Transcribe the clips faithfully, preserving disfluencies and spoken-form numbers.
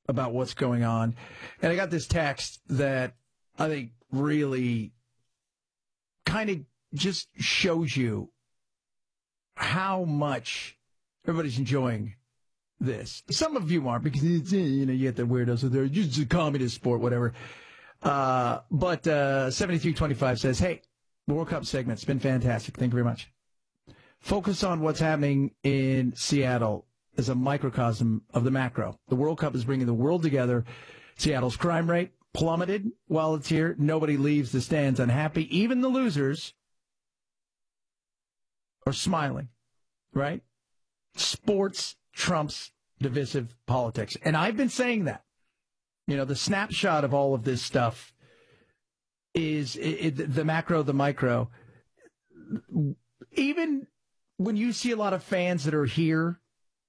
about what's going on. And I got this text that I think really kind of just shows you how much everybody's enjoying this. Some of you aren't, because it's, you know, you get the weirdos with their just a communist sport, whatever. Uh, but uh, seventy-three twenty-five says, hey, the World Cup segment's been fantastic. Thank you very much. Focus on what's happening in Seattle as a microcosm of the macro. The World Cup is bringing the world together. Seattle's crime rate plummeted while it's here. Nobody leaves the stands unhappy. Even the losers are smiling, right? Sports trumps divisive politics. And I've been saying that. You know, the snapshot of all of this stuff is it, it, the macro, the micro. Even when you see a lot of fans that are here,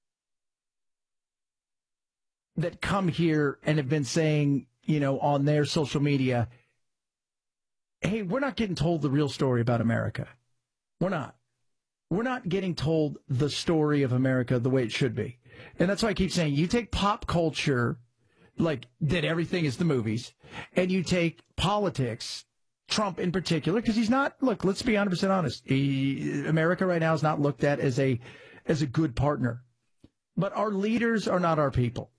that come here and have been saying, you know, on their social media, hey, we're not getting told the real story about America. We're not. We're not getting told the story of America the way it should be. And that's why I keep saying, you take pop culture, like that everything is the movies, and you take politics, Trump in particular, because he's not, look, let's be one hundred percent honest. He, America right now is not looked at as a, as a good partner. But our leaders are not our people.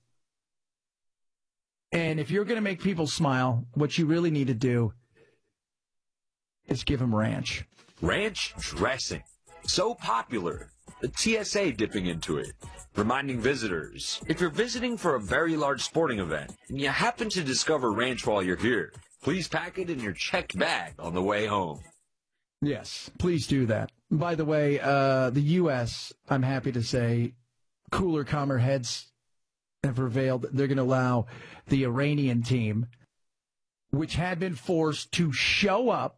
And if you're going to make people smile, what you really need to do is give them ranch. Ranch dressing. So popular. The T S A dipping into it. Reminding visitors, if you're visiting for a very large sporting event and you happen to discover ranch while you're here, please pack it in your checked bag on the way home. Yes, please do that. By the way, uh, the U S, I'm happy to say, cooler, calmer heads have revealed that they're going to allow the Iranian team, which had been forced to show up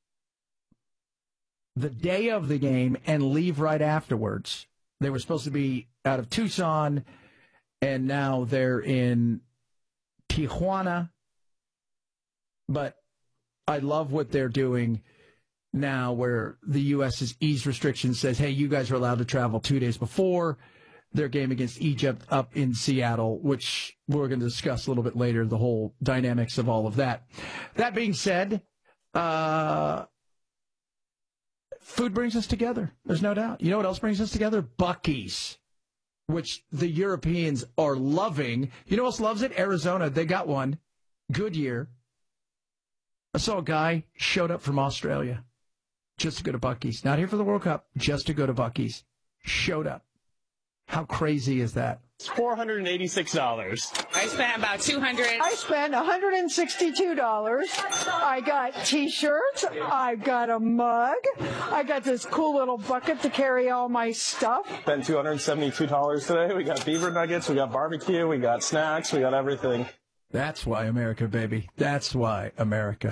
the day of the game and leave right afterwards. They were supposed to be out of Tucson, and now they're in Tijuana. But I love what they're doing now, where the U S has eased restrictions, says, hey, you guys are allowed to travel two days before their game against Egypt up in Seattle, which we're going to discuss a little bit later, the whole dynamics of all of that. That being said, uh, food brings us together. There's no doubt. You know what else brings us together? Buc-ee's, which the Europeans are loving. You know who else loves it? Arizona. They got one. Goodyear. I saw a guy showed up from Australia just to go to Buc-ee's. Not here for the World Cup, just to go to Buc-ee's. Showed up. How crazy is that? It's four hundred eighty-six dollars. I spent about two hundred dollars. I spent one hundred sixty-two dollars. I got T-shirts. I got a mug. I got this cool little bucket to carry all my stuff. Spent two hundred seventy-two dollars today. We got beaver nuggets. We got barbecue. We got snacks. We got everything. That's why America, baby. That's why America.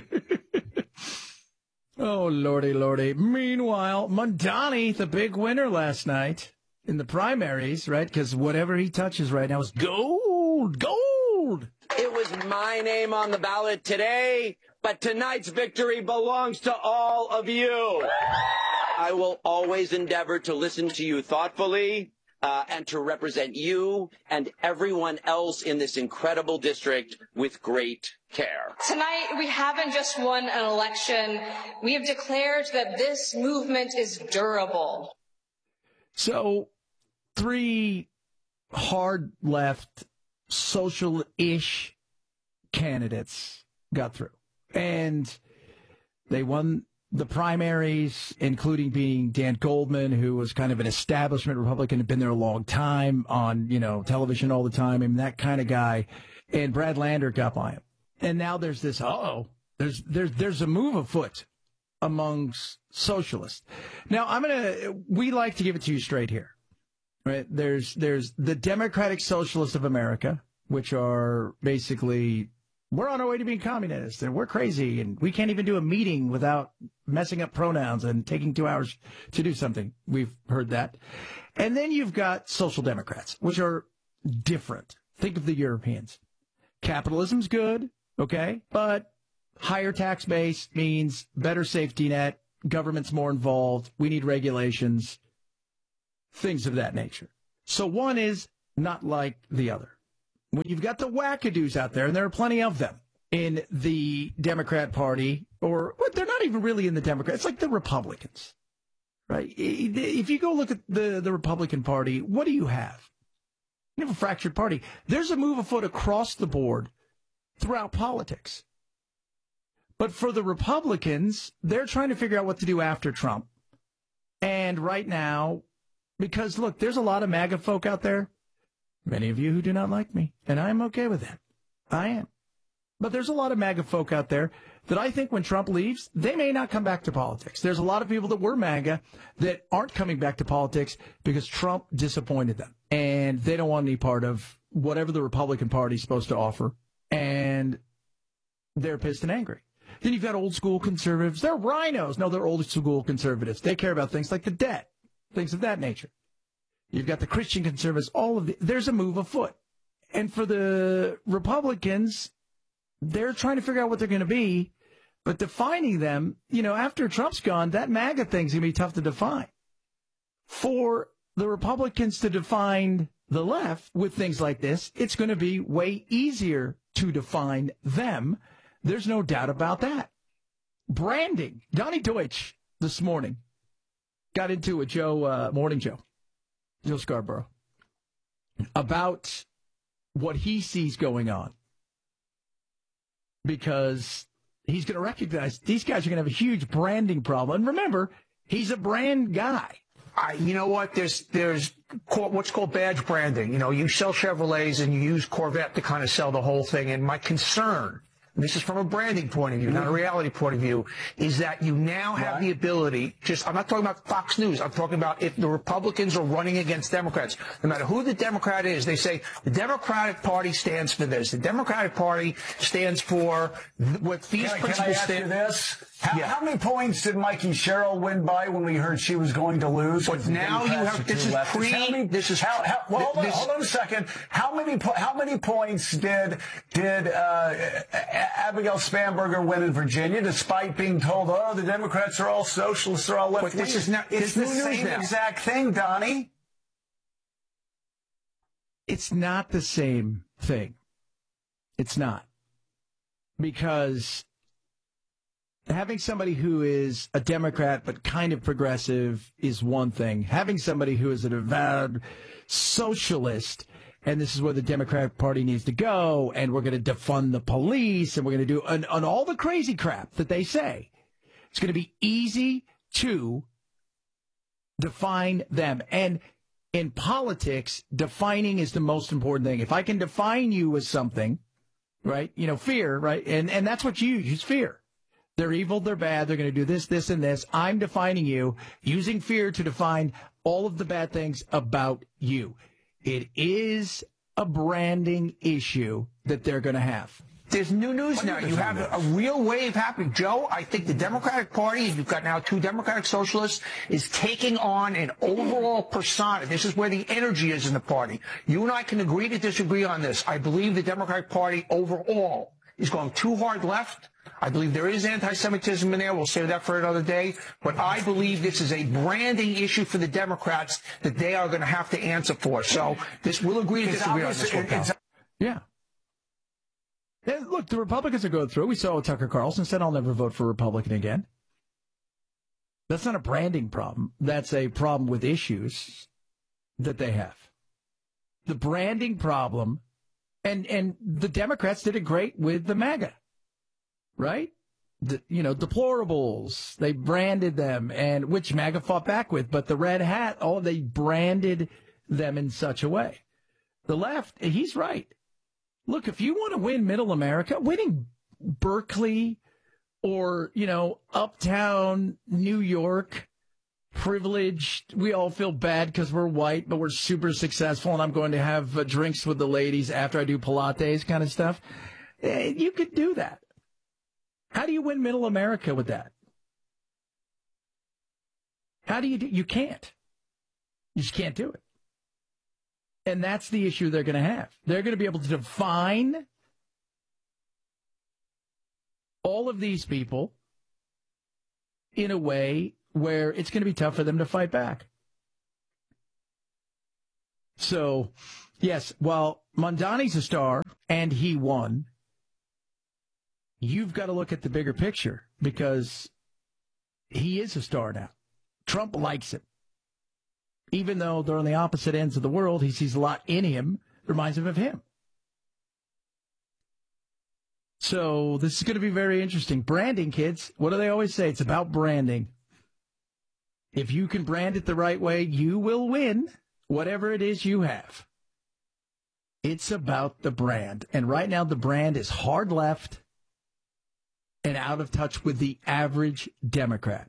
Oh, lordy, lordy. Meanwhile, Mondani, the big winner last night in the primaries, right? Because whatever he touches right now is gold, gold. It was my name on the ballot today, but tonight's victory belongs to all of you. I will always endeavor to listen to you thoughtfully uh, and to represent you and everyone else in this incredible district with great care. Tonight, we haven't just won an election. We have declared that this movement is durable. So, three hard left, social-ish candidates got through. And they won the primaries, including being Dan Goldman, who was kind of an establishment Republican, had been there a long time on, you know, television all the time, and that kind of guy. And Brad Lander got by him. And now there's this, uh-oh, there's, there's, there's a move afoot amongst socialists. Now, I'm going to, we like to give it to you straight here, right? There's, there's the Democratic Socialists of America, which are basically, we're on our way to being communists and we're crazy and we can't even do a meeting without messing up pronouns and taking two hours to do something. We've heard that. And then you've got social democrats, which are different. Think of the Europeans. Capitalism's good, okay, but higher tax base means better safety net, government's more involved, we need regulations, things of that nature. So one is not like the other. when you've got the wackadoos out there, and there are plenty of them in the Democrat Party, or well, they're not even really in the Democrats, it's like the Republicans, right? If you go look at the, the Republican Party, what do you have? You have a fractured party. There's a move afoot across the board throughout politics. But for the Republicans, they're trying to figure out what to do after Trump. And right now, because, look, there's a lot of MAGA folk out there, many of you who do not like me, and I'm okay with that. I am. But there's a lot of MAGA folk out there that I think when Trump leaves, they may not come back to politics. There's a lot of people that were MAGA that aren't coming back to politics because Trump disappointed them. And they don't want any part of whatever the Republican Party is supposed to offer. And they're pissed and angry. Then you've got old school conservatives. They're rhinos. No, they're old school conservatives. They care about things like the debt, things of that nature. You've got the Christian conservatives. All of the, there's a move afoot. And for the Republicans, they're trying to figure out what they're going to be, but defining them, you know, after Trump's gone, that MAGA thing's going to be tough to define. For the Republicans to define the left with things like this, it's going to be way easier to define them. There's no doubt about that. Branding. Donnie Deutsch this morning got into it, Joe, uh, Morning Joe, Joe Scarborough, about what he sees going on. Because he's going to recognize these guys are going to have a huge branding problem. And remember, he's a brand guy. I, you know what? There's there's what's called badge branding. You know, you sell Chevrolets and you use Corvette to kind of sell the whole thing. And my concern, and this is from a branding point of view, not a reality point of view, is that you now have right. the ability, just, I'm not talking about Fox News, I'm talking about if the Republicans are running against Democrats, no matter who the Democrat is, they say the Democratic Party stands for this. The Democratic Party stands for what these can I, principles can I ask stand you this? How, yeah. how many points did Mikey Sherrill win by when we heard she was going to lose? But now you have, this is pre, how many, this is, how, how, well, hold, this, on, hold on a second. How many, how many points did, did, uh, Abigail Spanberger win in Virginia, despite being told, oh, the Democrats are all socialists, they're all left wing? This is not, it's the same now. exact thing, Donnie. It's not the same thing. It's not. Because having somebody who is a Democrat but kind of progressive is one thing. Having somebody who is an avowed socialist, and this is where the Democratic Party needs to go, and we're going to defund the police, and we're going to do and, and all the crazy crap that they say. It's going to be easy to define them. And in politics, defining is the most important thing. If I can define you as something, right, you know, fear, right, and, and that's what you use, fear. They're evil, they're bad, they're going to do this, this, and this. I'm defining you, using fear to define all of the bad things about you. It is a branding issue that they're going to have. There's new news now. You have a real wave happening. Joe, I think the Democratic Party, you've got now two Democratic socialists, is taking on an overall persona. This is where the energy is in the party. You and I can agree to disagree on this. I believe the Democratic Party overall is going too hard left. I believe there is anti-Semitism in there. We'll save that for another day. But I believe this is a branding issue for the Democrats that they are going to have to answer for. So this we'll agree to disagree on this one, pal. Yeah. And look, the Republicans are going through. We saw Tucker Carlson said, I'll never vote for Republican again. That's not a branding problem. That's a problem with issues that they have. The branding problem, and, and the Democrats did it great with the MAGA, right? The, you know, deplorables, they branded them, and which MAGA fought back with, but the red hat, oh, they branded them in such a way. The left, he's right. Look, if you want to win middle America, winning Berkeley or, you know, uptown New York, privileged, we all feel bad because we're white, but we're super successful, and I'm going to have uh, drinks with the ladies after I do Pilates kind of stuff. Eh, you could do that. How do you win middle America with that? How do you do? You can't. You just can't do it. And that's the issue they're going to have. They're going to be able to define all of these people in a way where it's going to be tough for them to fight back. So Yes, well, Mondani's a star, and he won. You've got to look at the bigger picture because he is a star now. Trump likes him. Even though they're on the opposite ends of the world, he sees a lot in him that reminds him of him. So this is going to be very interesting. Branding, kids. What do they always say? It's about branding. If you can brand it the right way, you will win whatever it is you have. It's about the brand. And right now the brand is hard left and out of touch with the average Democrat.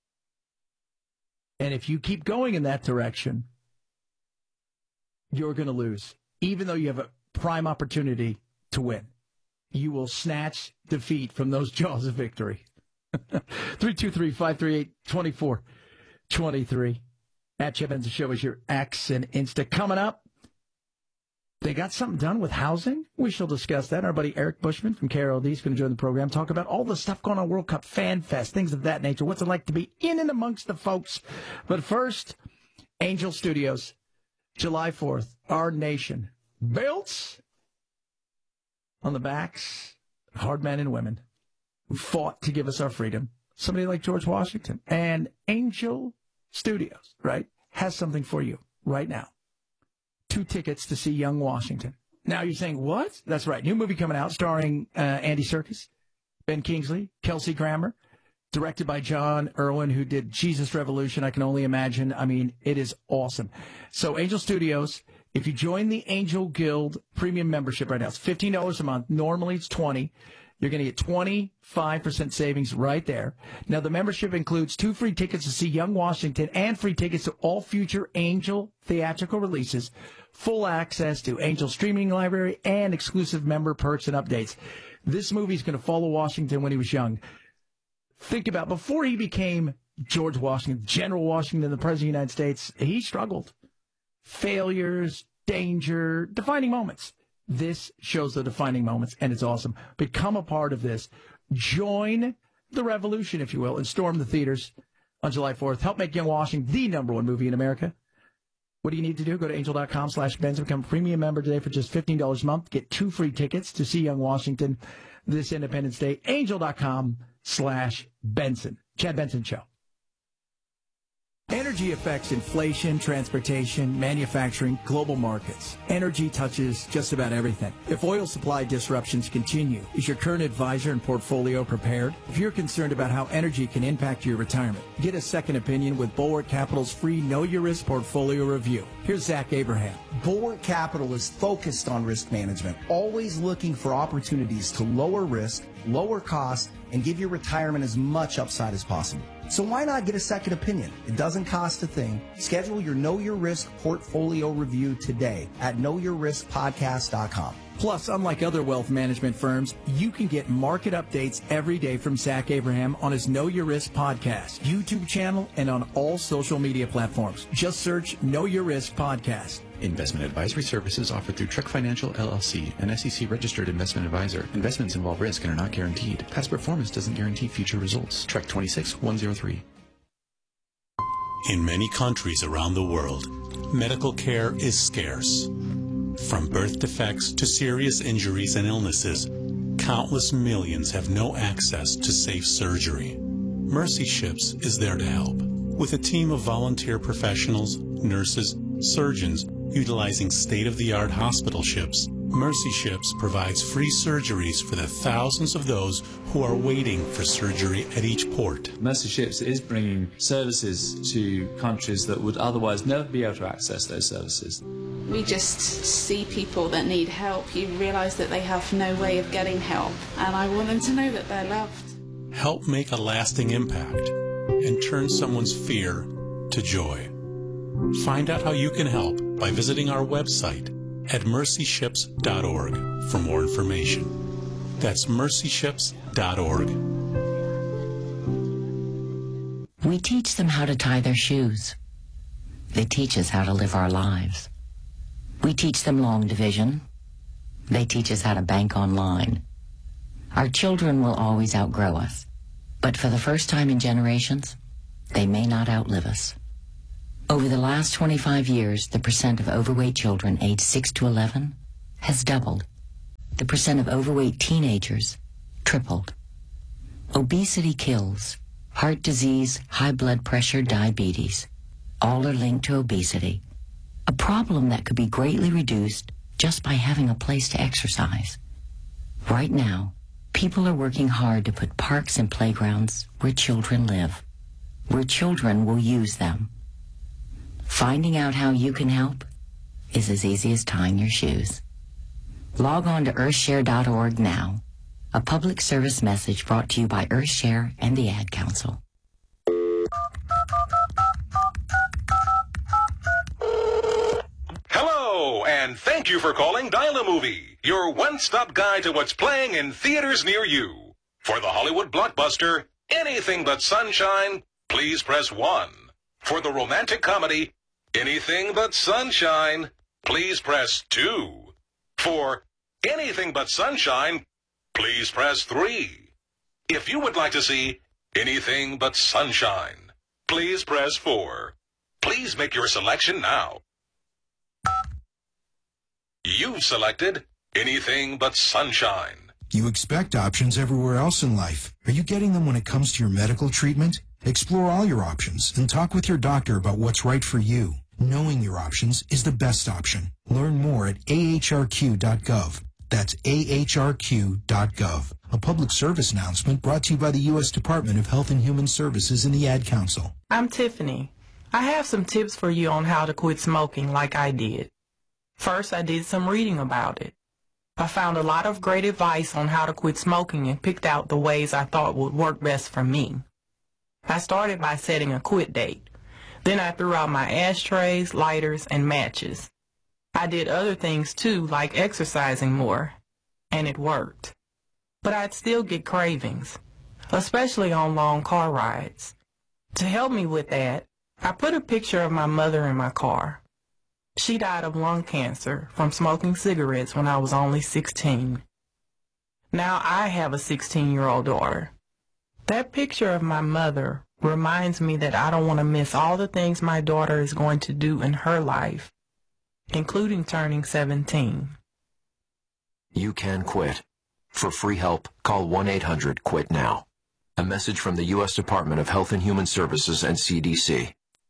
And if you keep going in that direction, you're going to lose. Even though you have a prime opportunity to win, you will snatch defeat from those jaws of victory. three two three, five three eight, two four two three. At Chip Benson Show is your X and Insta. Coming up, they got something done with housing. We shall discuss that. Our buddy Eric Bushman from K R L D is going to join the program, talk about all the stuff going on, World Cup Fan Fest, things of that nature. What's it like to be in and amongst the folks? But first, Angel Studios, July fourth, our nation built on the backs of hard men and women who fought to give us our freedom. Somebody like George Washington. And Angel Studios, right, has something for you right now. Two tickets to see Young Washington. Now you're saying, what? That's right. New movie coming out starring uh, Andy Serkis, Ben Kingsley, Kelsey Grammer, directed by John Irwin, who did Jesus Revolution. I can only imagine. I mean, it is awesome. So Angel Studios, if you join the Angel Guild premium membership right now, it's fifteen dollars a month. Normally it's twenty dollars. You're going to get twenty-five percent savings right there. Now, the membership includes two free tickets to see Young Washington and free tickets to all future Angel theatrical releases, full access to Angel streaming library, and exclusive member perks and updates. This movie is going to follow Washington when he was young. Think about, before he became George Washington, General Washington, the President of the United States, he struggled. Failures, danger, defining moments. This shows the defining moments, and it's awesome. Become a part of this. Join the revolution, if you will, and storm the theaters on July fourth. Help make Young Washington the number one movie in America. What do you need to do? Go to angel.com slash Benson. Become a premium member today for just fifteen dollars a month. Get two free tickets to see Young Washington this Independence Day. Angel.com slash Benson. Chad Benson Show. Energy affects inflation, transportation, manufacturing, global markets. Energy touches just about everything. If oil supply disruptions continue, is your current advisor and portfolio prepared? If you're concerned about how energy can impact your retirement, get a second opinion with Bulwark Capital's free Know Your Risk portfolio review. Here's Zach Abraham. Bulwark Capital is focused on risk management, always looking for opportunities to lower risk, lower cost, and give your retirement as much upside as possible. So why not get a second opinion? It doesn't cost a thing. Schedule your Know Your Risk portfolio review today at know your risk podcast dot com. Plus, unlike other wealth management firms, you can get market updates every day from Zach Abraham on his Know Your Risk podcast, YouTube channel, and on all social media platforms. Just search Know Your Risk Podcast. Investment advisory services offered through Trek Financial, L L C, an S E C-registered investment advisor. Investments involve risk and are not guaranteed. Past performance doesn't guarantee future results. Trek twenty-six one oh three. In many countries around the world, medical care is scarce. From birth defects to serious injuries and illnesses, countless millions have no access to safe surgery. Mercy Ships is there to help. With a team of volunteer professionals, nurses, surgeons, utilizing state-of-the-art hospital ships, Mercy Ships provides free surgeries for the thousands of those who are waiting for surgery at each port. Mercy Ships is bringing services to countries that would otherwise never be able to access those services. We just see people that need help. You realize that they have no way of getting help, and I want them to know that they're loved. Help make a lasting impact and turn someone's fear to joy. Find out how you can help by visiting our website at mercy ships dot org for more information. That's mercy ships dot org. We teach them how to tie their shoes. They teach us how to live our lives. We teach them long division. They teach us how to bank online. Our children will always outgrow us, but for the first time in generations, they may not outlive us. Over the last twenty-five years, the percent of overweight children aged six to eleven has doubled. The percent of overweight teenagers tripled. Obesity kills. Heart disease, high blood pressure, diabetes. All are linked to obesity. A problem that could be greatly reduced just by having a place to exercise. Right now, people are working hard to put parks and playgrounds where children live, where children will use them. Finding out how you can help is as easy as tying your shoes. Log on to earthshare dot org now. A public service message brought to you by Earthshare and the Ad Council. Hello, and thank you for calling Dial-A-Movie, your one-stop guide to what's playing in theaters near you. For the Hollywood blockbuster, Anything But Sunshine, please press one. For the romantic comedy, Anything But Sunshine, please press two. For Anything But Sunshine, please press three. If you would like to see Anything But Sunshine, please press four. Please make your selection now. You've selected Anything But Sunshine. You expect options everywhere else in life. Are you getting them when it comes to your medical treatment? Explore all your options and talk with your doctor about what's right for you. Knowing your options is the best option. Learn more at A H R Q dot gov. That's A H R Q dot gov. A public service announcement brought to you by the U S Department of Health and Human Services and the Ad Council. I'm Tiffany. I have some tips for you on how to quit smoking like I did. First, I did some reading about it. I found a lot of great advice on how to quit smoking and picked out the ways I thought would work best for me. I started by setting a quit date. Then I threw out my ashtrays, lighters, and matches. I did other things too, like exercising more, and it worked. But I'd still get cravings, especially on long car rides. To help me with that, I put a picture of my mother in my car. She died of lung cancer from smoking cigarettes when I was only sixteen. Now I have a sixteen-year-old daughter. That picture of my mother reminds me that I don't want to miss all the things my daughter is going to do in her life, including turning seventeen. You can quit. For free help, call one eight hundred quit now. A message from the U S Department of Health and Human Services and C D C.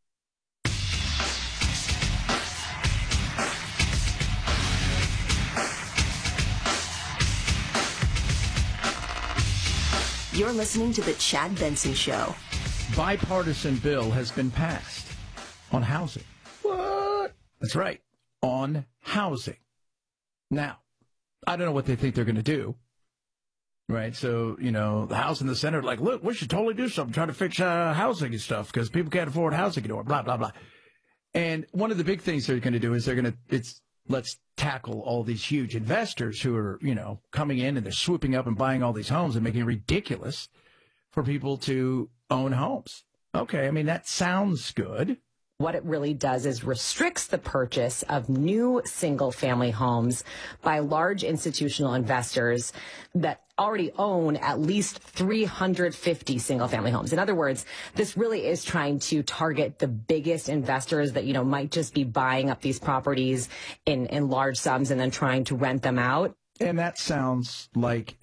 You're listening to The Chad Benson Show. Bipartisan bill has been passed on housing. What? That's right, on housing. Now, I don't know what they think they're going to do, right? So, you know, the House and the Senate are like, look, we should totally do something, try to fix uh, housing and stuff because people can't afford housing anymore, blah, blah, blah. And one of the big things they're going to do is they're going to, it's, let's tackle all these huge investors who are, you know, coming in and they're swooping up and buying all these homes and making it ridiculous for people to own homes. Okay, I mean, that sounds good. What it really does is restricts the purchase of new single-family homes by large institutional investors that already own at least three hundred fifty single-family homes. In other words, this really is trying to target the biggest investors that, you know, might just be buying up these properties in, in large sums and then trying to rent them out. And that sounds like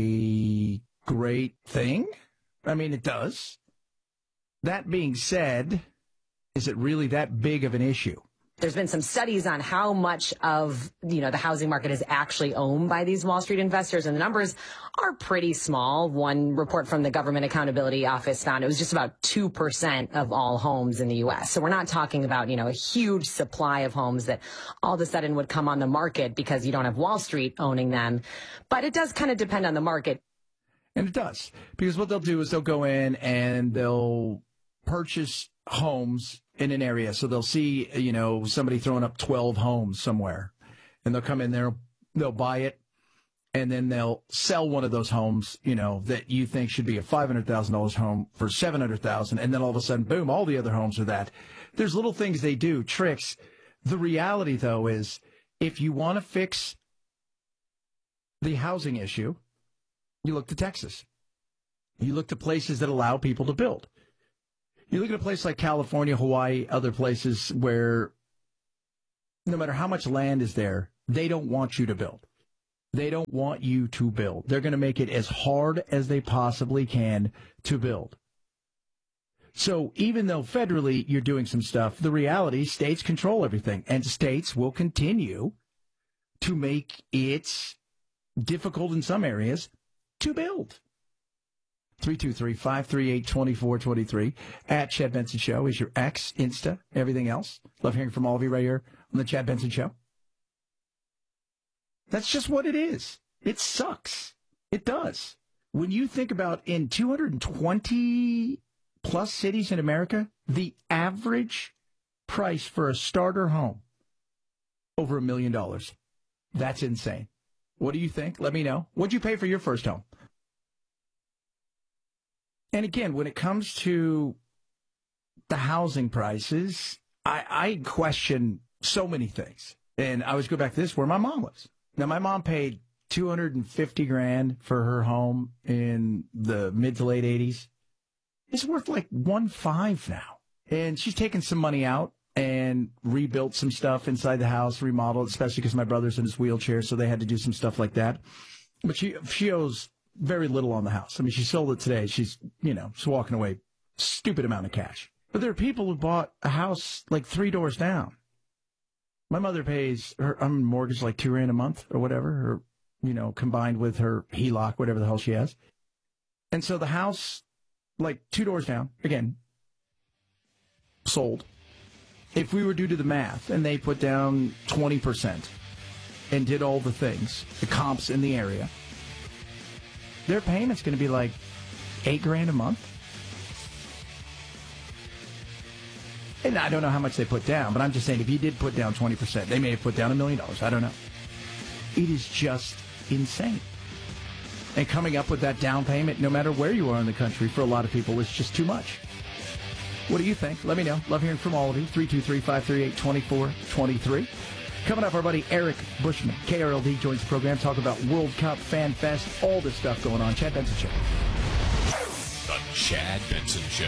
a great thing. I mean, it does. That being said, is it really that big of an issue? There's been some studies on how much of, you know, the housing market is actually owned by these Wall Street investors, and the numbers are pretty small. One report from the Government Accountability Office found it was just about two percent of all homes in the U S. So we're not talking about, you know, a huge supply of homes that all of a sudden would come on the market because you don't have Wall Street owning them. But it does kind of depend on the market. And it does, because what they'll do is they'll go in and they'll purchase homes in an area. So they'll see, you know, somebody throwing up twelve homes somewhere, and they'll come in there, they'll buy it, and then they'll sell one of those homes, you know, that you think should be a five hundred thousand dollars home for seven hundred thousand dollars, and then all of a sudden, boom, all the other homes are that. There's little things they do, tricks. The reality, though, is if you want to fix the housing issue, you look to Texas. You look to places that allow people to build. You look at a place like California, Hawaii, other places where no matter how much land is there, they don't want you to build. They don't want you to build. They're going to make it as hard as they possibly can to build. So even though federally you're doing some stuff, the reality, states control everything, and states will continue to make it difficult in some areas to build. three two three, five three eight, two four two three. At Chad Benson Show is your X, Insta, everything else. Love hearing from all of you right here on the Chad Benson Show. That's just what it is. It sucks. It does. When you think about in two hundred twenty plus cities in America, the average price for a starter home, over a million dollars. That's insane. What do you think? Let me know. What'd you pay for your first home? And again, when it comes to the housing prices, I, I question so many things. And I always go back to this, where my mom lives. Now, my mom paid two hundred fifty grand for her home in the mid to late eighties. It's worth like one five now. And she's taken some money out and rebuilt some stuff inside the house, remodeled, especially because my brother's in his wheelchair, so they had to do some stuff like that. But she she owes very little on the house. I mean, she sold it today. She's, you know, she's walking away stupid amount of cash. But there are people who bought a house like three doors down. My mother pays her um, mortgage like two rand a month or whatever, or, you know, combined with her H E L O C, whatever the hell she has. And so the house, like two doors down, again, sold. If we were due to the math and they put down twenty percent and did all the things, the comps in the area, their payment's going to be like eight grand a month. And I don't know how much they put down, but I'm just saying if you did put down twenty percent, they may have put down a million dollars. I don't know. It is just insane. And coming up with that down payment, no matter where you are in the country, for a lot of people, is just too much. What do you think? Let me know. Love hearing from all of you. three two three, five three eight, two four two three. Coming up, our buddy Eric Bushman, K R L D, joins the program. Talk about World Cup, Fan Fest, all this stuff going on. Chad Benson Show. The Chad Benson Show.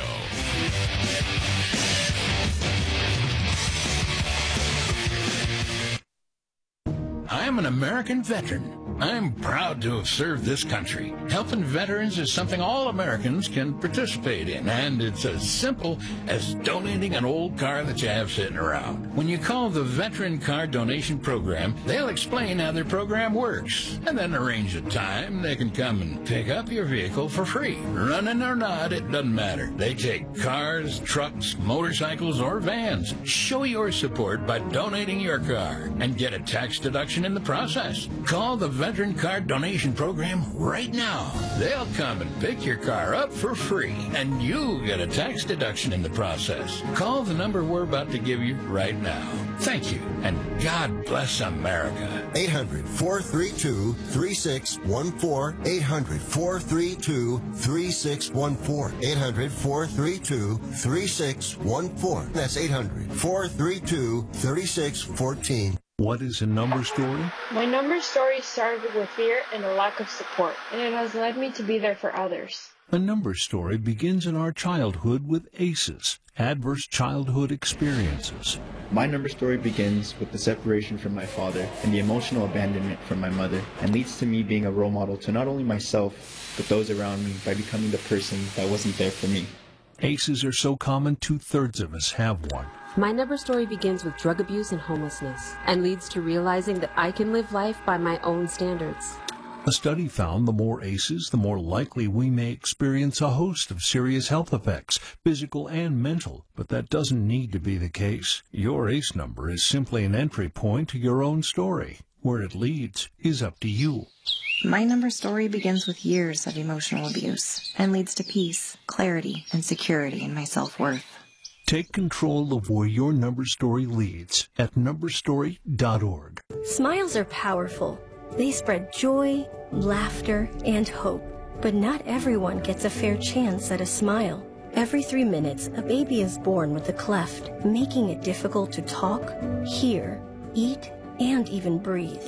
I'm an American veteran. I'm proud to have served this country. Helping veterans is something all Americans can participate in, and it's as simple as donating an old car that you have sitting around. When you call the Veteran Car Donation Program, they'll explain how their program works, and then arrange a time they can come and pick up your vehicle for free. Running or not, it doesn't matter. They take cars, trucks, motorcycles, or vans. Show your support by donating your car and get a tax deduction in the process. Call the Veteran Car Donation Program right now. They'll come and pick your car up for free, and you get a tax deduction in the process. Call the number we're about to give you right now. Thank you, and God bless America. eight hundred, four three two, three six one four. eight hundred, four three two, three six one four. eight hundred, four three two, three six one four. That's eight hundred, four three two, three six one four. What is a number story? My number story started with fear and a lack of support, and it has led me to be there for others. A number story begins in our childhood with A C Es, adverse childhood experiences. My number story begins with the separation from my father and the emotional abandonment from my mother, and leads to me being a role model to not only myself, but those around me by becoming the person that wasn't there for me. A C Es are so common, two-thirds of us have one. My number story begins with drug abuse and homelessness, and leads to realizing that I can live life by my own standards. A study found the more A C Es, the more likely we may experience a host of serious health effects, physical and mental. But that doesn't need to be the case. Your A C E number is simply an entry point to your own story. Where it leads is up to you. My number story begins with years of emotional abuse, and leads to peace, clarity, and security in my self-worth. Take control of where your number story leads at number story dot org. Smiles are powerful. They spread joy, laughter, and hope. But not everyone gets a fair chance at a smile. Every three minutes, a baby is born with a cleft, making it difficult to talk, hear, eat, and even breathe.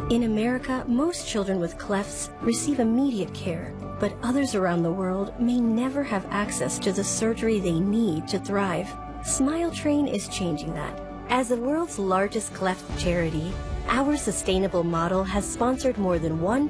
In America, most children with clefts receive immediate care, but others around the world may never have access to the surgery they need to thrive. Smile Train is changing that. As the world's largest cleft charity, our sustainable model has sponsored more than one